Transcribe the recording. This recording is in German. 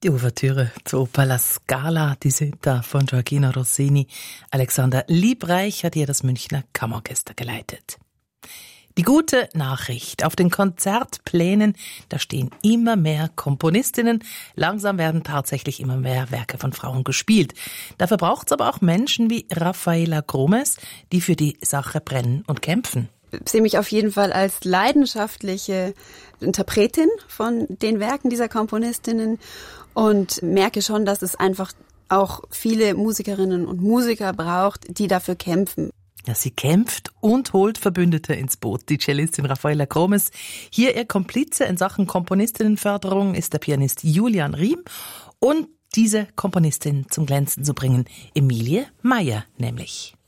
Die Ouvertüre zur Oper La Scala di Sitta von Gioachino Rossini. Alexander Liebreich hat hier das Münchner Kammerorchester geleitet. Die gute Nachricht: Auf den Konzertplänen, da stehen immer mehr Komponistinnen. Langsam werden tatsächlich immer mehr Werke von Frauen gespielt. Dafür braucht es aber auch Menschen wie Rafaela Gromes, die für die Sache brennen und kämpfen. Ich sehe mich auf jeden Fall als leidenschaftliche Interpretin von den Werken dieser Komponistinnen und merke schon, dass es einfach auch viele Musikerinnen und Musiker braucht, die dafür kämpfen. Ja, sie kämpft und holt Verbündete ins Boot. Die Cellistin Rafaela Gromes. Hier ihr Komplize in Sachen Komponistinnenförderung ist der Pianist Julian Riem. Und diese Komponistin zum Glänzen zu bringen, Emilie Meyer nämlich.